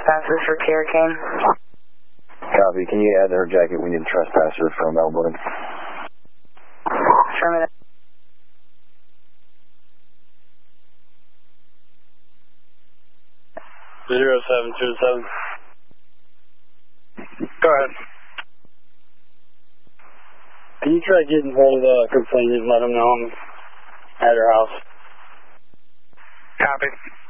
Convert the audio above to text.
trespasses for Kiera Kane. Copy. Can you add to her jacket? We need a trespasser from Melbourne. Affirmative. Zero 727. Go ahead. Can you try getting hold of the complainant and let him know I'm at her house? Copy.